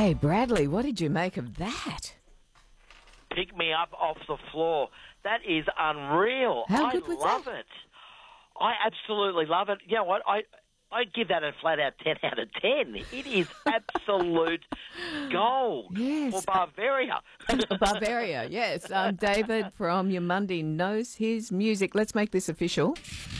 Hey, Bradley, what did you make of that? Pick me up off the floor. That is unreal. How good was love that? it. I absolutely love it. You know what? I give that a flat-out 10 out of 10. It is absolute gold Yes. for Bavaria. Bavaria, yes. David from Yamundi knows his music. Let's make this official.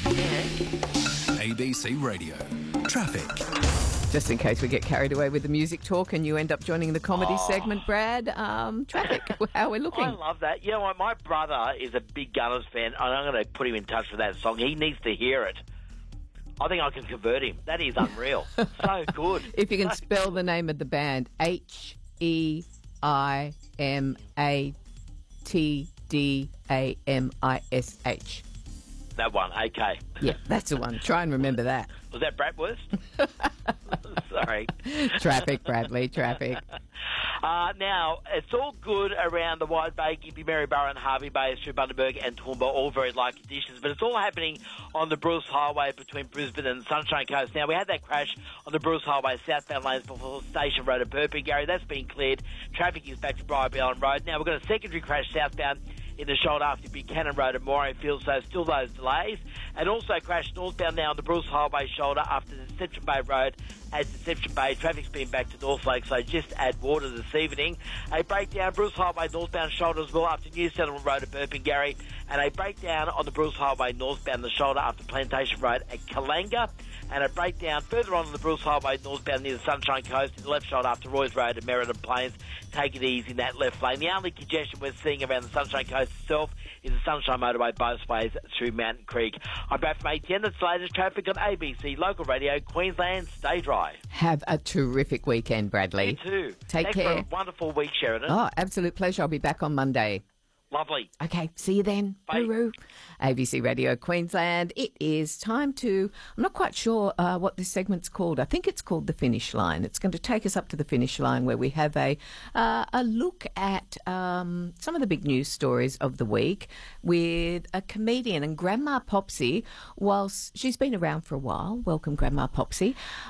ABC Radio. Traffic. Just in case we get carried away with the music talk and you end up joining the comedy segment, Brad, traffic, how are we looking? I love that. You know what? My brother is a big Gunners fan, and I'm going to put him in touch with that song. He needs to hear it. I think I can convert him. That is unreal. So good. If you can spell the name of the band, HEIMATDAMISH. That one, okay. Yeah, that's the one. Try and remember that. Was that Bratwurst? Sorry. Traffic, Bradley, traffic. Now, it's all good around the Wide Bay, Gympie, Maryborough and Harvey Bay through Bundaberg and Toowoomba, all very light conditions, but it's all happening on the Bruce Highway between Brisbane and Sunshine Coast. Now, we had that crash on the Bruce Highway southbound lanes before Station Road at Burpengary. That's been cleared. Traffic is back to Briarby Island Road. Now, we've got a secondary crash southbound in the shoulder after Buchanan Road at Morayfield, so still those delays. And also crashed northbound now on the Bruce Highway shoulder after Deception Bay Road at Deception Bay. Traffic's been back to Northlake, so just add water this evening. A breakdown, Bruce Highway northbound shoulder as well after New Settlement Road at Burpengary. And a breakdown on the Bruce Highway northbound the shoulder after Plantation Road at Kalanga. And a breakdown further on the Bruce Highway northbound near the Sunshine Coast in the left shoulder after Roy's Road at Merredon Plains. Take it easy in that left lane. The only congestion we're seeing around the Sunshine Coast itself is the Sunshine Motorway both ways through Mountain Creek. I'm Brad from ATN. That's the latest traffic on ABC Local Radio, Queensland. Stay dry. Have a terrific weekend, Bradley. You too. Take Thanks care. for a wonderful week, Sheridan. Oh, absolute pleasure. I'll be back on Monday. Lovely. Okay, see you then. Bye. Hooroo. ABC Radio Queensland. It is time to, I'm not quite sure what this segment's called. I think it's called The Finish Line. It's going to take us up to the finish line where we have a look at some of the big news stories of the week with a comedian and Grandma Popsy. Whilst she's been around for a while, welcome Grandma Popsy.